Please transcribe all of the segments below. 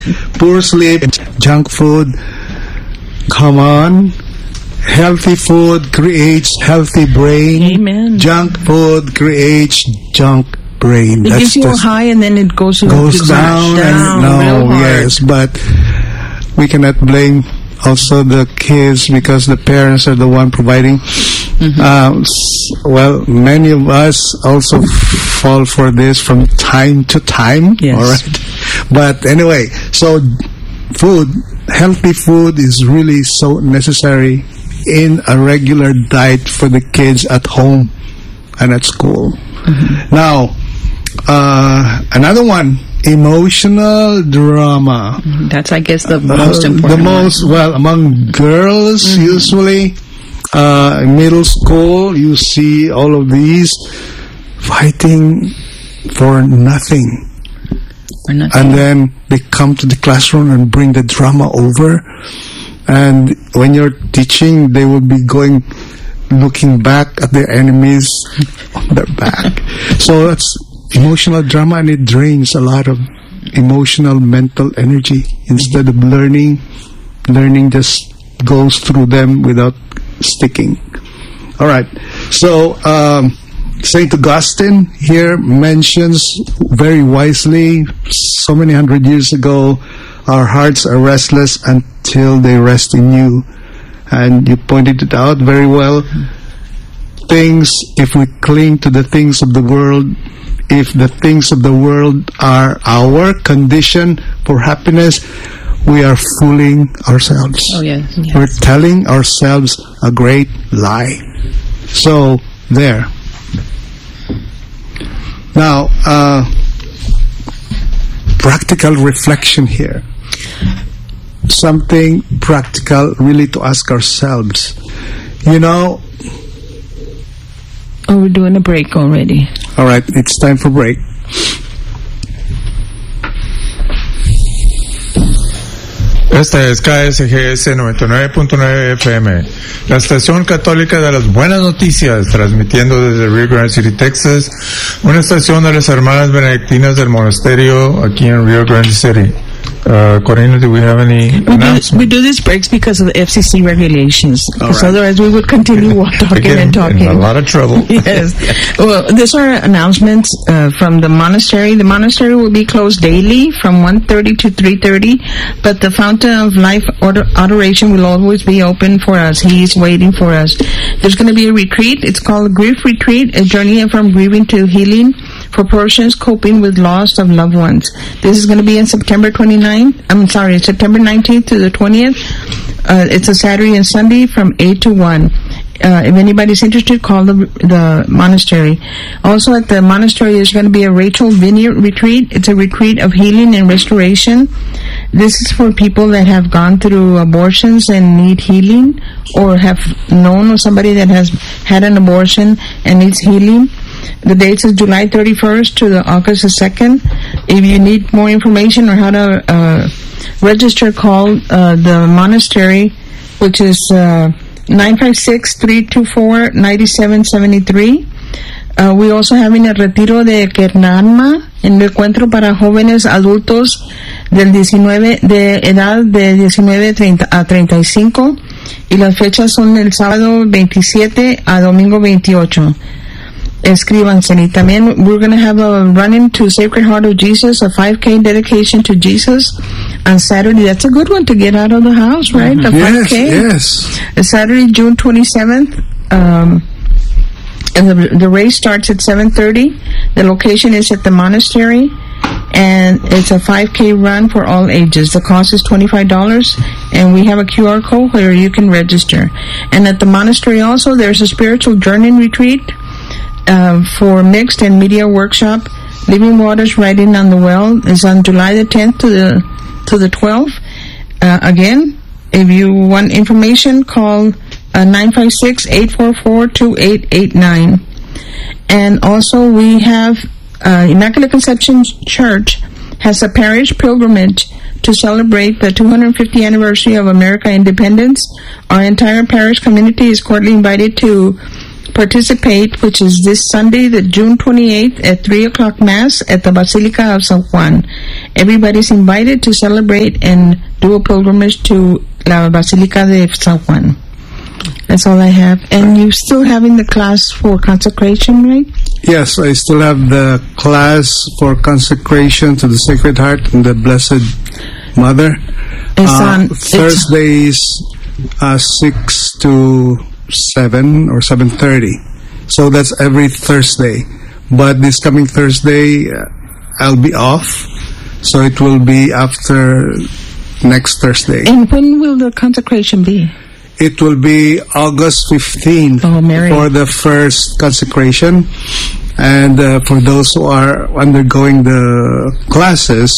Poor sleep, junk food. Come on. Healthy food creates healthy brain. Amen. Junk food creates junk brain. It gives you a high and then it goes down. Real hard. Yes, but we cannot blame also the kids because the parents are the one providing. Well, many of us also fall for this from time to time. Yes. All right. But anyway, so food, healthy food is really so necessary in a regular diet for the kids at home and at school. Now, another one, emotional drama. That's, I guess, the most important well, among girls, usually, middle school, you see all of these fighting for nothing. And then they come to the classroom and bring the drama over. And when you're teaching, they will be looking back at their enemies on their back. So that's emotional drama, and it drains a lot of emotional, mental energy. Instead of learning just goes through them without sticking. All right. So St. Augustine here mentions very wisely, so many 100 years ago, our hearts are restless until they rest in you. And you pointed it out very well. If we cling to the things of the world, if the things of the world are our condition for happiness, we are fooling ourselves. Oh, yes. We're telling ourselves a great lie. So, there. Now, practical reflection here. Something practical really to ask ourselves. You know... Oh, we're doing a break already. All right, it's time for break. Esta es KSGS 99.9 FM, la estación católica de las buenas noticias, transmitiendo desde Rio Grande City, Texas, una estación de las hermanas benedictinas del monasterio aquí en Rio Grande City. Corina, do we have any announcements? We do these breaks because of the FCC regulations. Because otherwise we would continue talking and talking. In a lot of trouble. Yes. Well, these are announcements from the monastery. The monastery will be closed daily from 1:30 to 3:30, but the Fountain of Life Adoration will always be open for us. He's waiting for us. There's going to be a retreat. It's called Grief Retreat, a journey from grieving to healing for persons coping with loss of loved ones. This is going to be on September 19th to the 20th. It's a Saturday and Sunday from 8 to 1. If anybody's interested, call the monastery. Also at the monastery, there's going to be a Rachel Vineyard retreat. It's a retreat of healing and restoration. This is for people that have gone through abortions and need healing, or have known of somebody that has had an abortion and needs healing. The dates is July 31st to the August 2nd. If you need more information on how to register, call the monastery, which is 956-324-9773. We also having a retiro de Kernarma, en el encuentro para jóvenes adultos de edad de 19 a 35, y las fechas son del sábado 27 a domingo 28. Escríbanse. Y también we're going to have a run-in to Sacred Heart of Jesus, a 5K dedication to Jesus on Saturday. That's a good one to get out of the house, right? The 5K. Yes. Saturday, June 27th. And the race starts at 7:30. The location is at the monastery, and it's a 5K run for all ages. The cost is $25, and we have a QR code where you can register. And at the monastery also, there's a spiritual journeying retreat for mixed and media workshop. Living Waters Writing on the Well is on July the 10th to the 12th. Again, if you want information, call 956-844-2889. And also we have Immaculate Conception Church has a parish pilgrimage to celebrate the 250th anniversary of American independence. Our entire parish community is cordially invited to participate, which is this Sunday, the June 28th at 3 o'clock Mass at the Basilica of San Juan. Everybody's invited to celebrate and do a pilgrimage to La Basilica de San Juan. That's all I have. And you still having the class for consecration, right? Yes, I still have the class for consecration to the Sacred Heart and the Blessed Mother. Thursdays, 6 to 7 or 7:30. So that's every Thursday. But this coming Thursday, I'll be off. So it will be after next Thursday. And when will the consecration be? It will be August 15th for the first consecration. And for those who are undergoing the classes,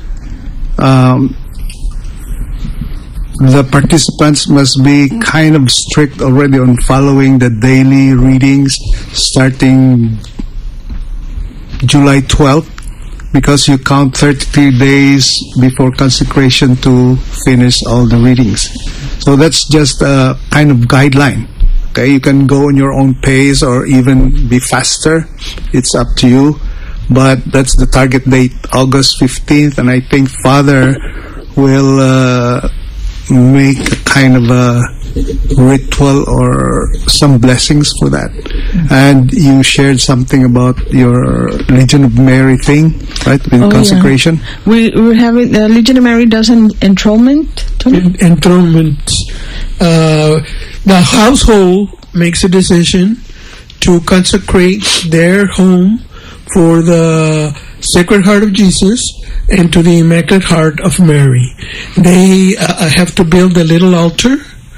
the participants must be kind of strict already on following the daily readings starting July 12th, because you count 33 days before consecration to finish all the readings. So that's just a kind of guideline. Okay, you can go on your own pace or even be faster. It's up to you. But that's the target date, August 15th, and I think Father will make a kind of a ritual or some blessings for that. And you shared something about your Legion of Mary thing, right? With consecration. Yeah. We're having Legion of Mary does an enthronement. Enthronement. The household makes a decision to consecrate their home for the Sacred Heart of Jesus and to the Immaculate Heart of Mary. They have to build a little altar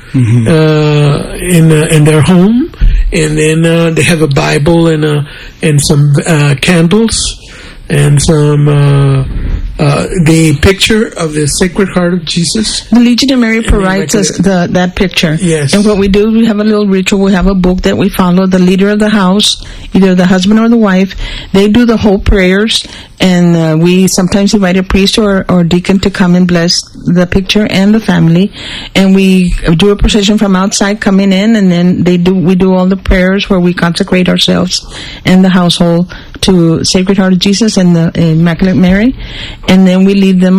in their home, and then they have a Bible and some candles and some the picture of the Sacred Heart of Jesus. The Legion of Mary provides us that picture. Yes. And what we do, we have a little ritual. We have a book that we follow. The leader of the house, either the husband or the wife, they do the whole prayers, and we sometimes invite a priest or deacon to come and bless the picture and the family. And we do a procession from outside coming in, and then we do all the prayers where we consecrate ourselves and the household to Sacred Heart of Jesus and the Immaculate Mary. And then we leave them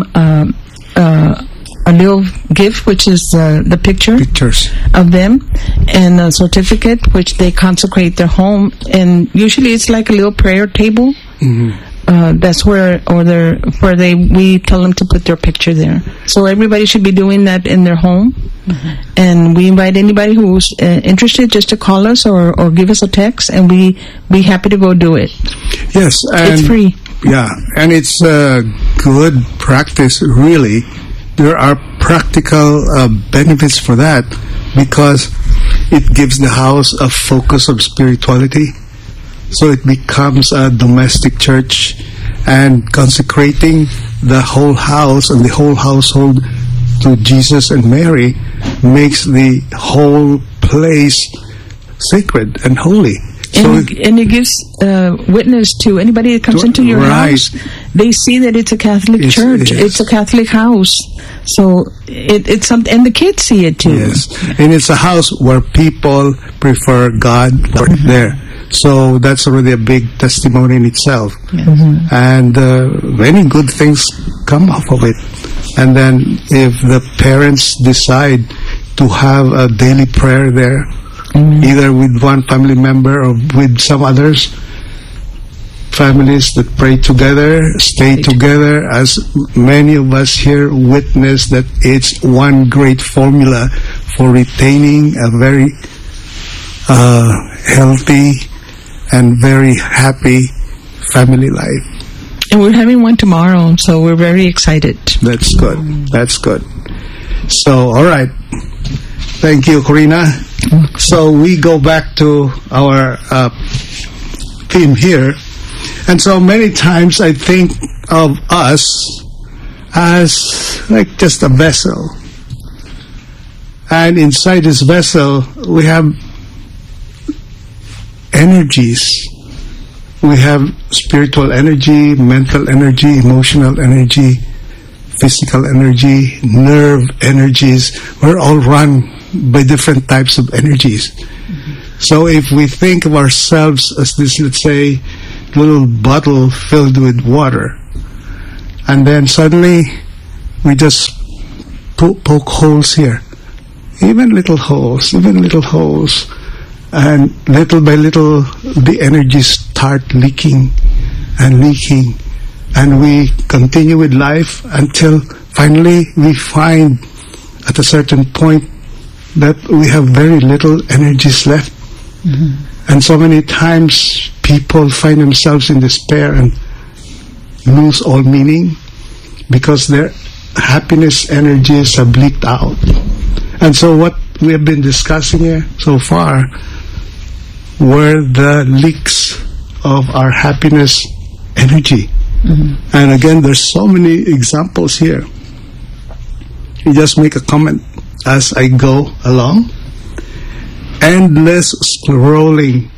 a little gift, which is the pictures of them, and a certificate which they consecrate their home. And usually it's like a little prayer table. That's where we tell them to put their picture there. So everybody should be doing that in their home. And we invite anybody who's interested just to call us or give us a text, and we be happy to go do it. Yes, and it's free. Yeah, and it's a good practice, really. There are practical benefits for that, because it gives the house a focus of spirituality. So it becomes a domestic church, and consecrating the whole house and the whole household to Jesus and Mary makes the whole place sacred and holy. And it gives witness to anybody that comes into your house. They see that it's a Catholic church. Yes. It's a Catholic house. So it's something, and the kids see it too. Yes, and it's a house where people prefer God there. So that's already a big testimony in itself. And many good things come off of it. And then if the parents decide to have a daily prayer there, either with one family member or with some others, families that pray together, stay together, as many of us here witness that it's one great formula for retaining a very healthy and very happy family life. And we're having one tomorrow, so we're very excited. That's good. That's good. So, all right. Thank you, Corina. So we go back to our theme here. And so many times I think of us as like just a vessel. And inside this vessel, we have energies. We have spiritual energy, mental energy, emotional energy, physical energy, nerve energies. We're all run by different types of energies. So if we think of ourselves as this, let's say, little bottle filled with water, and then suddenly we just poke holes here, even little holes, and little by little the energies start leaking, and we continue with life until finally we find at a certain point that we have very little energies left. And so many times people find themselves in despair and lose all meaning because their happiness energies have leaked out. And so what we have been discussing here so far were the leaks of our happiness energy. And again, there's so many examples here. You just make a comment as I go along. Endless scrolling.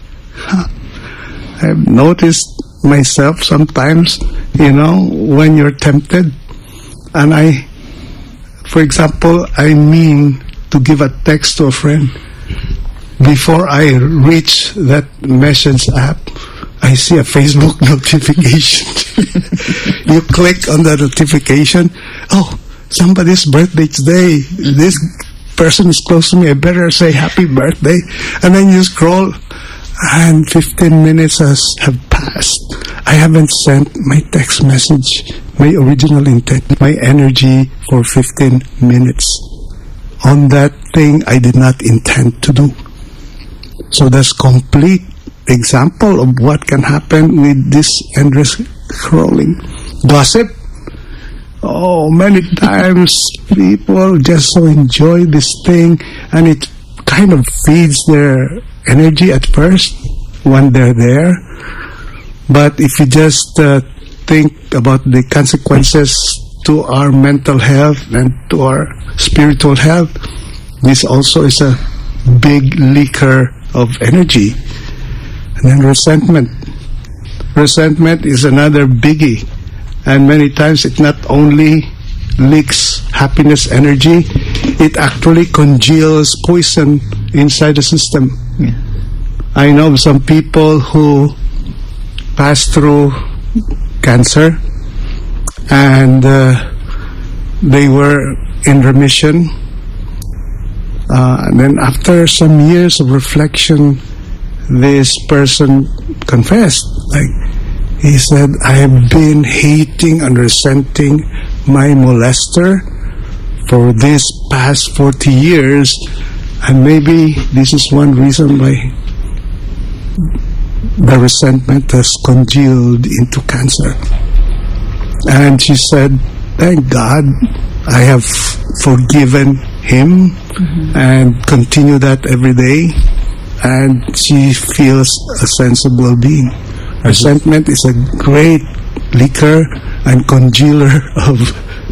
I've noticed myself sometimes, when you're tempted, and for example, I mean to give a text to a friend. Before I reach that message app, I see a Facebook notification. You click on the notification. Oh, somebody's birthday today. This person is close to me. I better say happy birthday. And then you scroll, and 15 minutes have passed. I haven't sent my text message, my original intent, my energy for 15 minutes on that thing I did not intend to do. So that's complete example of what can happen with this endless scrolling. Gossip. Oh, many times people just so enjoy this thing, and it kind of feeds their energy at first when they're there. But if you just think about the consequences to our mental health and to our spiritual health, this also is a big leaker of energy. And then resentment. Resentment is another biggie. And many times it not only leaks happiness energy, it actually congeals poison inside the system. Yeah. I know some people who pass through cancer, and they were in remission. And then after some years of reflection, this person confessed, he said, I have been hating and resenting my molester for this past 40 years, and maybe this is one reason why the resentment has congealed into cancer. And she said, thank God I have forgiven him, and continue that every day, and she feels a sense of well-being. Resentment is a great leaker and congealer of,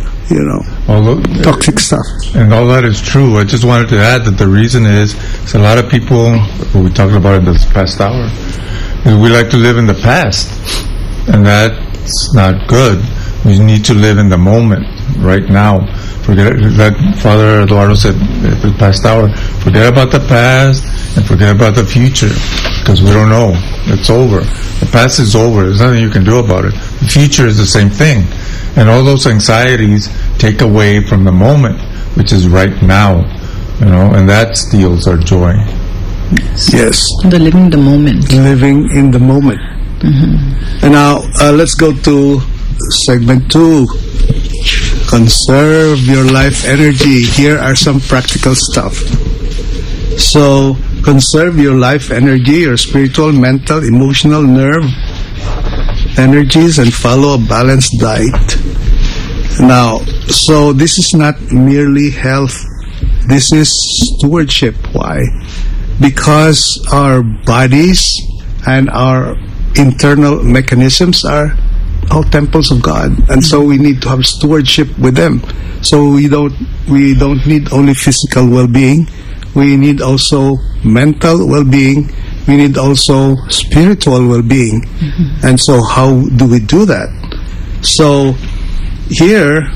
toxic stuff. And all that is true. I just wanted to add that the reason is a lot of people, what we talked about in this past hour, is we like to live in the past, and that's not good. We need to live in the moment, right now. Forget, like Father Eduardo said in the past hour, forget about the past and forget about the future, because we don't know. It's over. The past is over. There's nothing you can do about it. The future is the same thing. And all those anxieties take away from the moment, which is right now, and that steals our joy. Yes. The living the moment. Living in the moment. And now, let's go to segment 2. Conserve your life energy. Here are some practical stuff. So, conserve your life energy, your spiritual, mental, emotional, nerve energies, and follow a balanced diet. Now, so this is not merely health. This is stewardship. Why? Because our bodies and our internal mechanisms are all temples of God, and so we need to have stewardship with them. So we don't need only physical well-being. We need also mental well-being. We need also spiritual well-being. And so how do we do that? So here,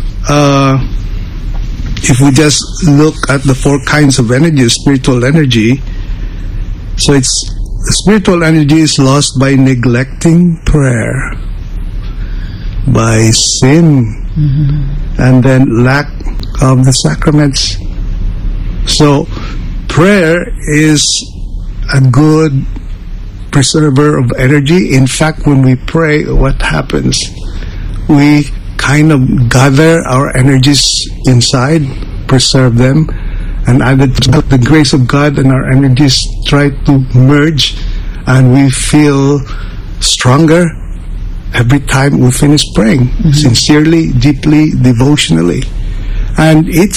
if we just look at the 4 kinds of energy, spiritual energy, So it's spiritual energy is lost by neglecting prayer, by sin, and then lack of the sacraments. So prayer is a good preserver of energy. In fact, when we pray, what happens? We kind of gather our energies inside, preserve them, and added to the grace of God, and our energies try to merge, and we feel stronger every time we finish praying, sincerely, deeply, devotionally. And it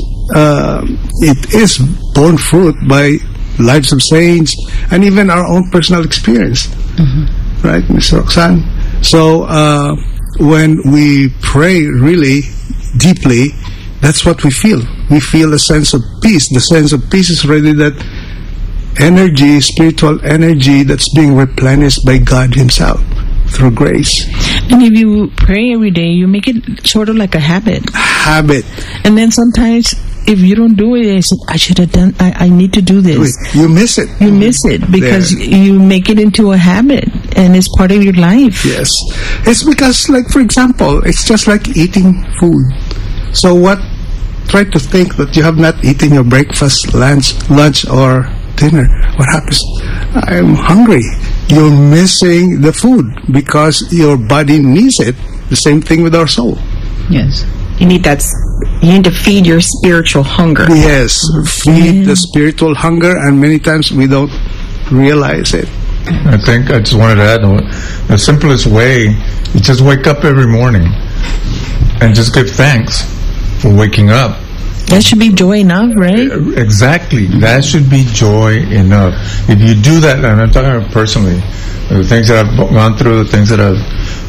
is borne fruit by lives of saints and even our own personal experience. Right, Ms. Roxanne? So when we pray really deeply, that's what we feel. We feel a sense of peace. The sense of peace is really that energy, spiritual energy, that's being replenished by God Himself through grace. And if you pray every day, you make it sort of like a habit. And then sometimes, if you don't do it, it's, I should have done, I need to do this. You miss it. You miss it because you make it into a habit and it's part of your life. Yes. It's because, like, for example, it's just like eating food. So try to think that you have not eaten your breakfast, lunch or dinner. What happens? I'm hungry. You're missing the food because your body needs it. The same thing with our soul. Yes. You need to feed your spiritual hunger. Yes, feed the spiritual hunger, and many times we don't realize it. I think I just wanted to add, the simplest way is just wake up every morning and just give thanks for waking up. That should be joy enough, right? Exactly. That should be joy enough. If you do that, and I'm talking about personally, the things that I've gone through, the things that I've,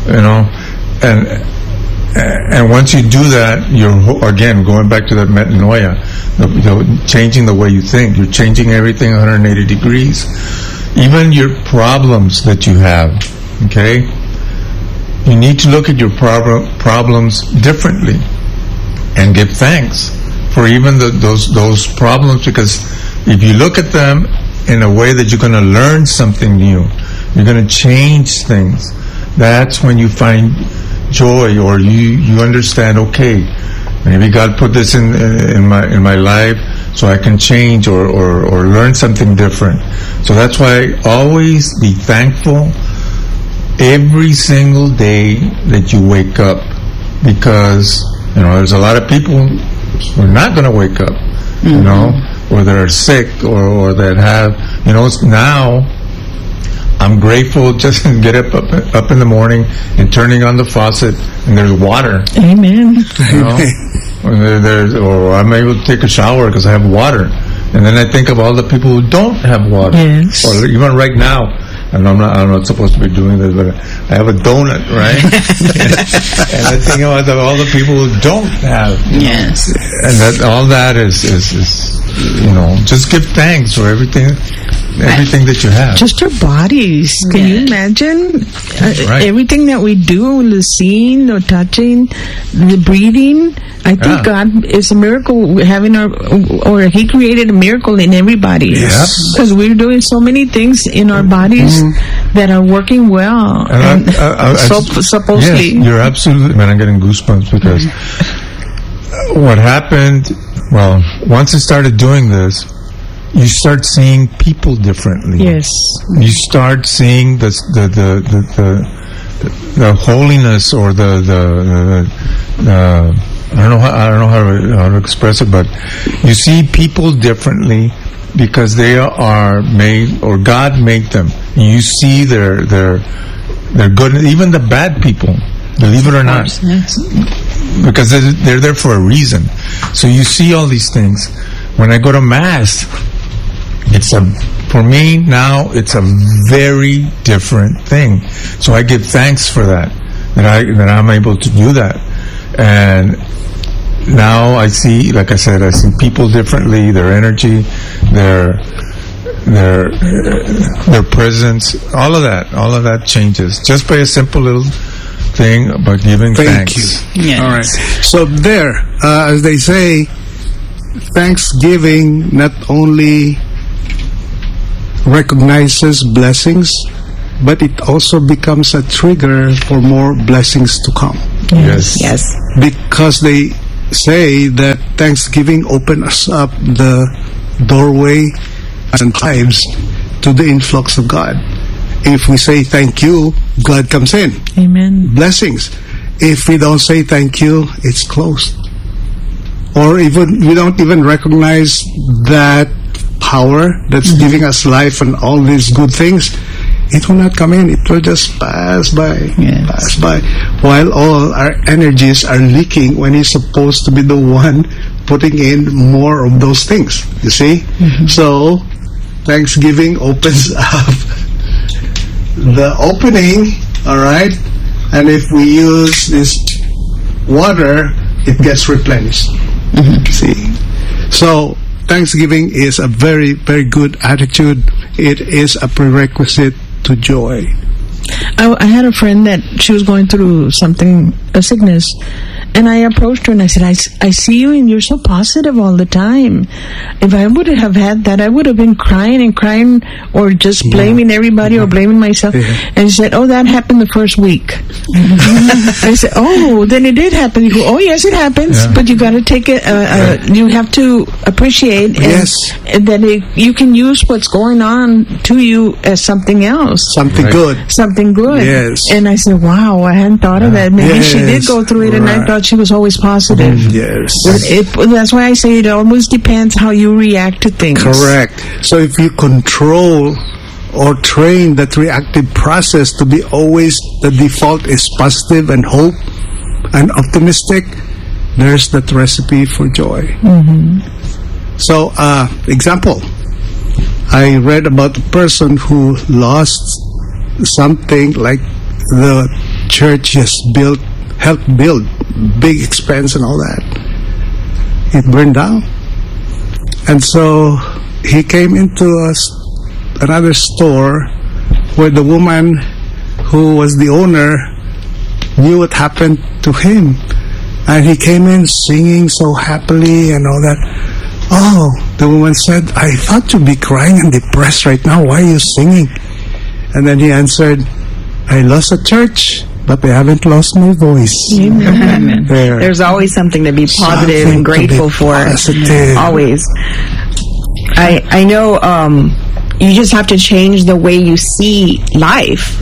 and once you do that, you're, again, going back to that metanoia, changing the way you think. You're changing everything 180 degrees. Even your problems that you have, okay? You need to look at your problems differently and give thanks for even those problems, because if you look at them in a way that you're going to learn something new, you're going to change things, that's when you find joy, or you understand, okay, maybe God put this in my life so I can change or learn something different. So that's why always be thankful every single day that you wake up, because there's a lot of people who are not going to wake up, or that are sick, or that have, now I'm grateful just to get up in the morning and turning on the faucet and there's water. Amen. Or I'm able to take a shower because I have water. And then I think of all the people who don't have water. Yes. Or even right now, and I'm not supposed to be doing this, but I have a donut, right? And I think about all the people who don't have. Yes. And that all that is just give thanks for everything that you have. Just our bodies. Can you imagine everything that we do, the seeing, the touching, the breathing? I think God is a miracle having or He created a miracle in everybody. Because we're doing so many things in our bodies that are working well. And supposedly. Yes, you're absolutely, man, I'm getting goosebumps because what happened, well, once I started doing this, you start seeing people differently. Yes. You start seeing the holiness, or the I don't know how to express it, but you see people differently because they are made, or God made them. You see their good, even the bad people, believe it or not, because they're there for a reason. So you see all these things. When I go to Mass, for me now, it's a very different thing. So I give thanks for that I'm able to do that. And now I see, like I said, I see people differently, their energy, their presence, all of that changes just by a simple little thing about giving thanks. Thank you. Yes. All right. So there, as they say, Thanksgiving not only recognizes blessings, but it also becomes a trigger for more blessings to come. Yes. Yes. Because they say that Thanksgiving opens up the doorway and lives to the influx of God. If we say thank you, God comes in. Amen. Blessings. If we don't say thank you, it's closed. Or even we don't even recognize that power that's giving us life and all these good things. It will not come in. It will just pass by. Yes. Pass by. While all our energies are leaking when He's supposed to be the one putting in more of those things. You see? So, Thanksgiving opens up the opening, alright? And if we use this water, it gets replenished. See? So, Thanksgiving is a very, very good attitude. It is a prerequisite to joy. I had a friend that she was going through something, a sickness, and I approached her and I said, I see you and you're so positive all the time. If I would have had that, I would have been crying and crying or just blaming everybody or blaming myself. And she said, oh, that happened the first week. I said, oh, then it did happen. You go, oh, yes, it happens, but you got to take it, you have to appreciate and that you can use what's going on to you as something else. Something good. Something good. Yes. And I said, wow, I hadn't thought of that. Maybe she did go through it, and I thought she was always positive. Yes. That's why I say it always depends how you react to things. Correct. So if you control or train that reactive process to be always the default is positive and hope and optimistic, there's that recipe for joy. So, example, I read about a person who lost something like the church just helped build, big expense and all that. It burned down. And so he came into another store where the woman who was the owner knew what happened to him. And he came in singing so happily and all that. Oh, the woman said, I thought you'd be crying and depressed right now. Why are you singing? And then he answered, I lost a church, but I haven't lost my voice. Amen. There's always something to be positive and grateful for. Positive. Always. I know you just have to change the way you see life.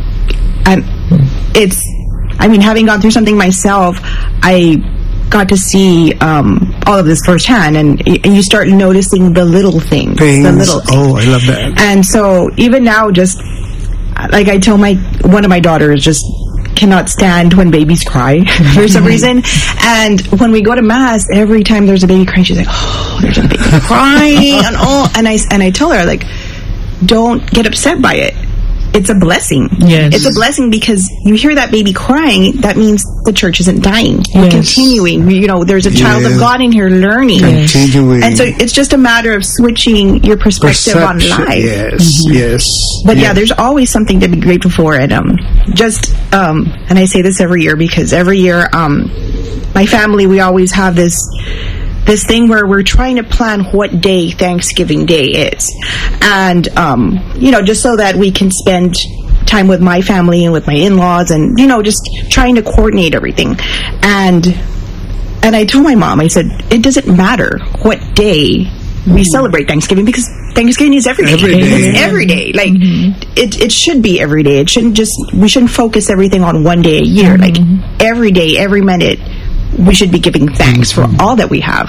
Having gone through something myself, I got to see all of this firsthand, and you start noticing the little things. Oh, I love that. And so even now, just like I tell one of my daughters, just cannot stand when babies cry for some reason. And when we go to mass, every time there's a baby crying, she's like, oh, there's a baby crying. And I tell her, like, don't get upset by it. It's a blessing. Yes. It's a blessing because you hear that baby crying, that means the church isn't dying. We're continuing. There's a child of God in here learning. Continuing. And so it's just a matter of switching your perspective on life. Yes. But there's always something to be grateful for. And and I say this every year because every year, my family, we always have this thing where we're trying to plan what day Thanksgiving Day is. And, just so that we can spend time with my family and with my in-laws and, just trying to coordinate everything. And I told my mom, I said, it doesn't matter what day we celebrate Thanksgiving because Thanksgiving is every day. It's every day. Like, it should be every day. It shouldn't we shouldn't focus everything on one day a year. Like, every day, every minute, we should be giving thanks for all that we have.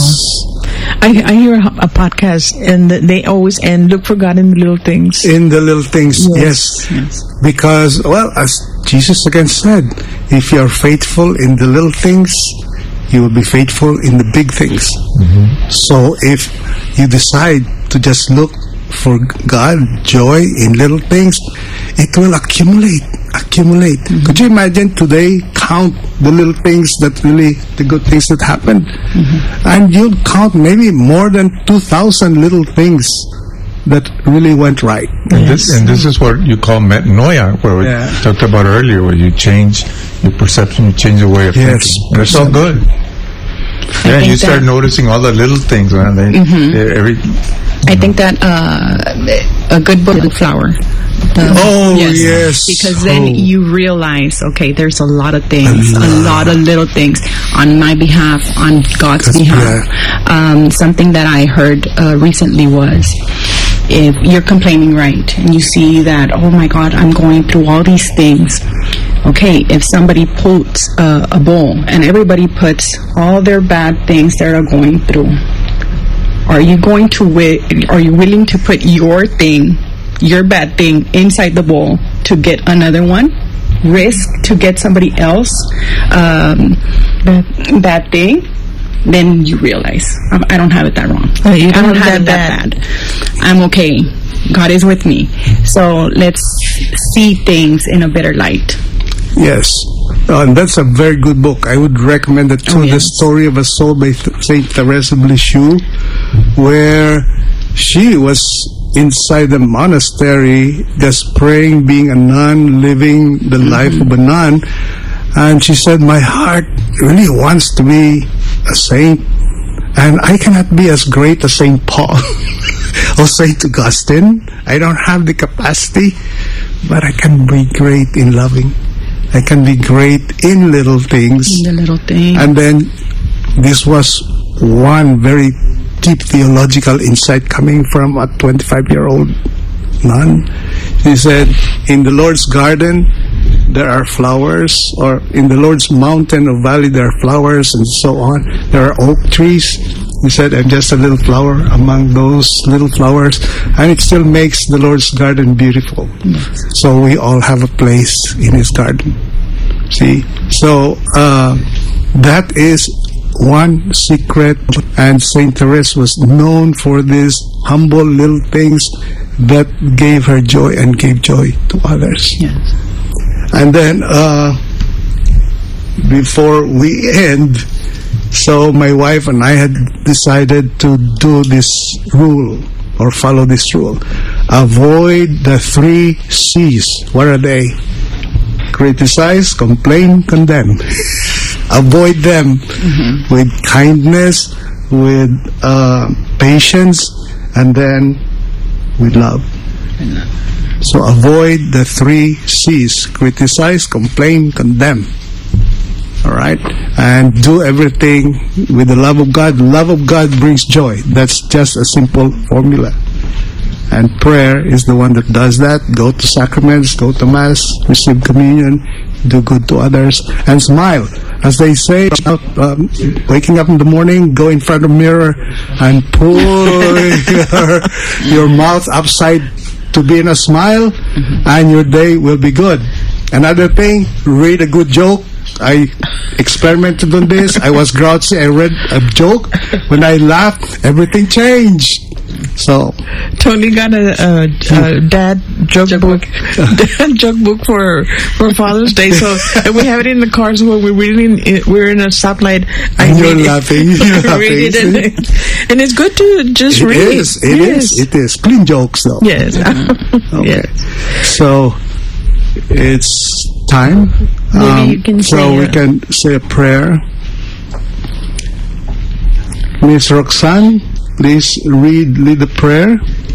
I hear a podcast and they always end, look for God in the little things. In the little things, yes. Because, as Jesus again said, if you are faithful in the little things, you will be faithful in the big things. So if you decide to just look for God, joy in little things, it will accumulate. Could you imagine today count the little things the good things that happened? And you'll count maybe more than 2,000 little things that really went right. And this is what you call metanoia, where we talked about earlier, where you change your perception, you change the way of thinking. And it's all good. You start noticing all the little things, man. I think that a good book, Flower. Yes. Because then you realize, okay, there's a lot of things, a lot of little things on my behalf, on God's behalf. Something that I heard recently was, if you're complaining, right, and you see that, oh my God, I'm going through all these things. Okay, if somebody puts a bowl and everybody puts all their bad things that are going through, are you willing to put your thing, your bad thing, inside the bowl to get another one? Risk to get somebody else bad thing? Then you realize, I don't have it that wrong. You I don't have it that bad. I'm okay. God is with me. So let's see things in a better light. Yes. And that's a very good book. I would recommend it too. The Story of a Soul by Saint Teresa of Lisieux, where she was inside the monastery just praying, being a nun, living the life of a nun. And she said, my heart really wants to be a saint, and I cannot be as great as Saint Paul or Saint Augustine. I don't have the capacity, but I can be great in loving. I can be great in little things. In the little things. And then this was one very deep theological insight coming from a 25-year-old nun. She said, in the Lord's garden there are flowers, or in the Lord's mountain or valley there are flowers, and so on. There are oak trees. He said, I'm just a little flower among those little flowers, and it still makes the Lord's garden beautiful. So we all have a place in His garden. See? So that is one secret, and Saint Teresa was known for these humble little things that gave her joy and gave joy to others. Yes. And then before we end, so my wife and I had decided to do this rule, or follow this rule. Avoid the 3 C's. What are they? Criticize, complain, condemn. Avoid them with kindness, with patience, and then with love. So avoid the 3 C's. Criticize, complain, condemn. Alright? And do everything with the love of God. The love of God brings joy. That's just a simple formula. And prayer is the one that does that. Go to sacraments, go to Mass, receive communion, do good to others, and smile. As they say, waking up in the morning, go in front of the mirror and pull your mouth upside to be in a smile, and your day will be good. Another thing, read a good joke. I experimented on this. I was grouchy. I read a joke. When I laughed, everything changed. So Tony got a dad joke book, dad joke book for Father's Day. So and we have it in the car. So when we're in a stoplight, and you're laughing. And it's good to just read. It is clean jokes though. Yes. Okay. Yes. So it's time. Maybe you can we can say a prayer. Miss Roxanne, please lead the prayer.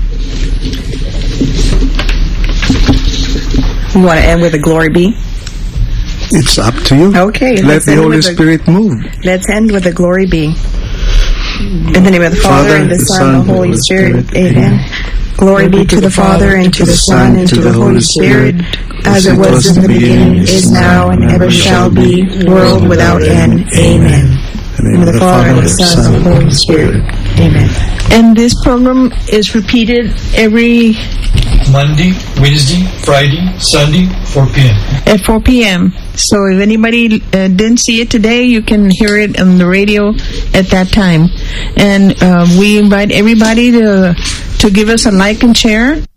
You want to end with a glory be? It's up to you. Okay. Let the Holy Spirit move. Let's end with a glory be. In the name of the Father, and the Son, and the Holy Spirit. Amen. Glory be to the Father, and to the Son, and to the Holy Spirit, as it was in the beginning, is now, and ever shall be, world without end. Amen. In the name of the Father, and the Son, and the Holy Spirit. Amen. And this program is repeated every Monday, Wednesday, Friday, Sunday, 4 p.m. at 4 p.m. So if anybody didn't see it today, you can hear it on the radio at that time. And we invite everybody to give us a like and share.